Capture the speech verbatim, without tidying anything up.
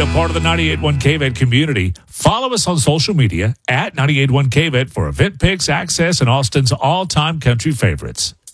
a part of the ninety-eight point one K V E T community, follow us on social media at ninety-eight point one K V E T for event pics, access, and Austin's all-time country favorites.